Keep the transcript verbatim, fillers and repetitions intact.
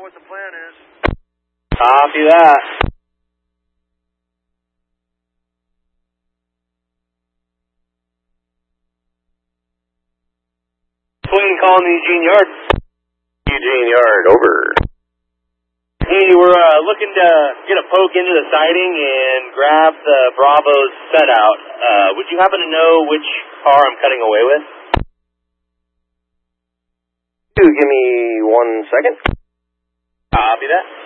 what the plan is. Copy that. Swing calling the Eugene Yard. Eugene Yard, over. Hey, we're uh, looking to get a poke into the siding and grab the Bravo's set out. Uh, would you happen to know which car I'm cutting away with? Give me one second. Copy that.